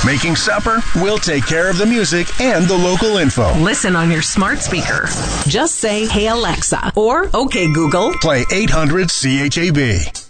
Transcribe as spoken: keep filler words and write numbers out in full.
Making supper? We'll take care of the music and the local info. Listen on your smart speaker. Just say, "Hey Alexa," or "Okay Google." Play eight hundred C H A B.